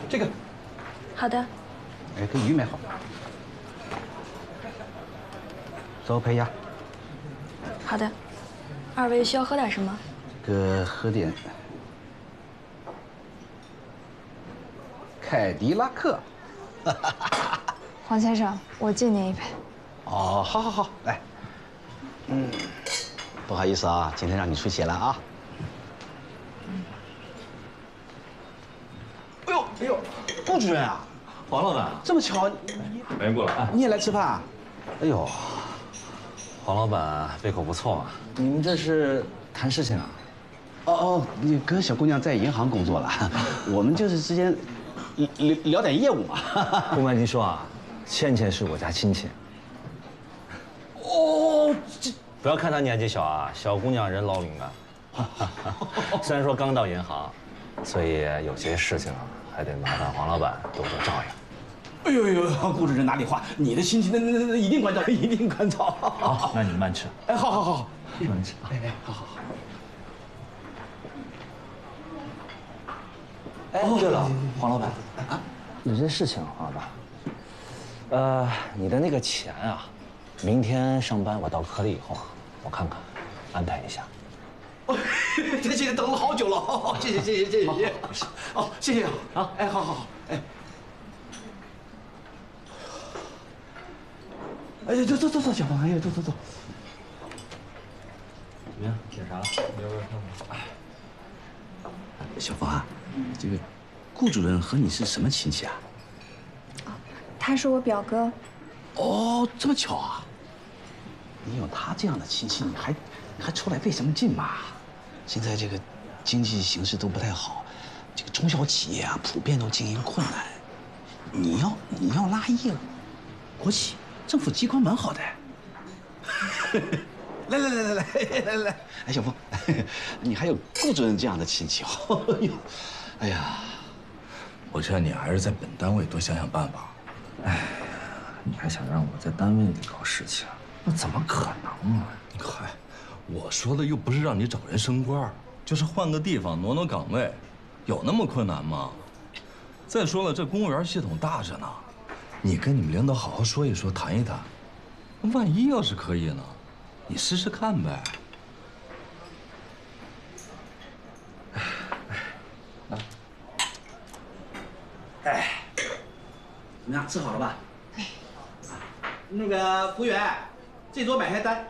这个。 好的。 哎，给鱼买好。走，陪呀。 好的。二位需要喝点什么？ 这个喝点凯迪拉克。 黄先生，我敬您一杯。 哦，好好好，来。不好意思啊，今天让你出血了啊。哎呦哎呦，顾主任啊， 黄老板， 这么巧， 没过来。 你也来吃饭啊？哎呦， 黄老板胃口不错啊。你们这是谈事情啊？ 哦，你跟小姑娘在银行工作了，我们就是之间聊点业务嘛。 不瞒您说啊，倩倩是我家亲戚。 哦，这不要看她年纪小啊，小姑娘人老敏感。虽然说刚到银行，所以有些事情啊，还得麻烦黄老板多多照应。 哎呦呦，顾主任哪里话，你的亲戚那一定关照，一定关照。 好，那你慢吃。 哎，好好好， 慢吃。 哎，好好好。 哎，对了，黄老板啊，有件事情，黄老板，你的那个钱啊，明天上班我到科里以后啊，我看看，安排一下。 谢谢，等了好久了，谢谢谢谢谢谢。哦，谢谢啊，哎，好好好，哎。哎，走，小芳，哎呀，走。 怎么样？写啥了？要不要看看？ 小芳啊，这个顾主任和你是什么亲戚啊？ 他是我表哥。 哦，这么巧啊！你有他这样的亲戚，你还出来费什么劲嘛？现在这个经济形势都不太好，这个中小企业啊，普遍都经营困难。你要拉业务，国企、政府机关蛮好的。来，哎，小峰，你还有顾主任这样的亲戚哦。哎呀， 我劝你还是在本单位多想想办法。 哎，你还想让我在单位里搞事情，那怎么可能啊？ 嗨，我说的又不是让你找人升官，就是换个地方挪岗位，有那么困难吗？再说了，这公务员系统大着呢，你跟你们领导好好说一说，谈一谈，万一要是可以呢，你试试看呗。 哎，怎么样，吃好了吧？那个服务员，这桌买下单。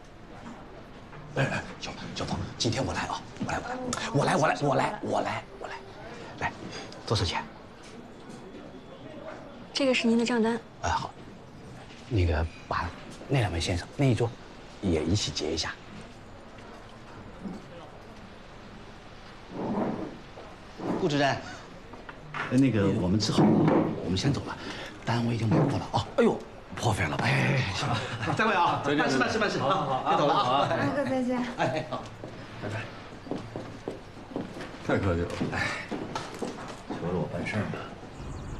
哎，小芳，今天我来啊，我来，来，多少钱？ 这个是您的账单。 哎，好，那个把那两位先生那一桌也一起结一下。顾主任，那个我们吃好了，我们先走了，单我已经买过了啊。哎呦，破费了吧？哎，行吧，再会啊，办事，好，别走了啊。 大哥再见。 哎，好， 拜拜。 太客气了。 哎，求着我办事呢。